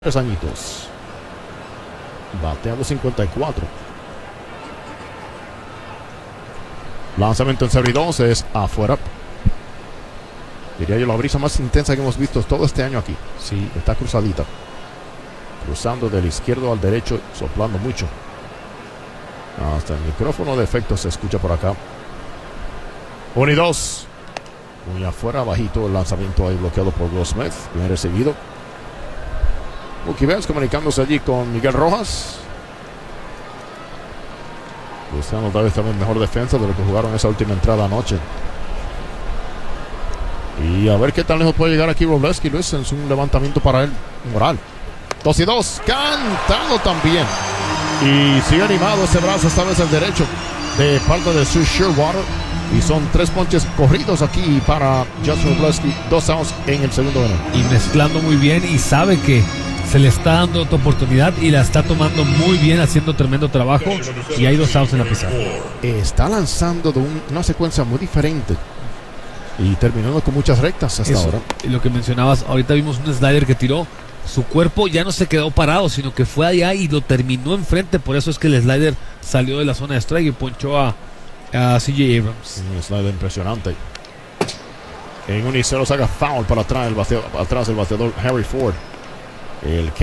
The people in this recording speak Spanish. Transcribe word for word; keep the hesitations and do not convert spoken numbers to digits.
Tres añitos. Bateando cincuenta y cuatro. Lanzamiento en serie dos es afuera. Diría yo la brisa más intensa que hemos visto todo este año aquí. Sí, está cruzadita. Cruzando del izquierdo al derecho, soplando mucho. Hasta el micrófono de efecto se escucha por acá. Uno y dos. Muy afuera, bajito el lanzamiento ahí bloqueado por Will Smith. Bien recibido. Mookie Betts comunicándose allí con Miguel Rojas. Buscando tal vez también mejor defensa de lo que jugaron esa última entrada anoche. Y a ver qué tan lejos puede llegar aquí Wrobleski, Luis, en un levantamiento para él moral. Dos y dos, cantando también. Y sigue animado ese brazo, esta vez el derecho, de parte de Sue Shearwater. Y son tres ponches corridos aquí para Justin Wrobleski. Dos outs en el segundo inning. Y mezclando muy bien, y sabe que se le está dando otra oportunidad y la está tomando muy bien, haciendo tremendo trabajo. Y hay dos outs en la pizarra. Está lanzando de un, una secuencia muy diferente y terminando con muchas rectas hasta Eso, ahora. y lo que mencionabas, ahorita vimos un slider que tiró. Su cuerpo ya no se quedó parado, sino que fue allá y lo terminó enfrente. Por eso es que el slider salió de la zona de strike y ponchó a, a C J Abrams. Un slider impresionante. En un y cero saca foul para atrás el bateador, atrás el bateador Harry Ford. El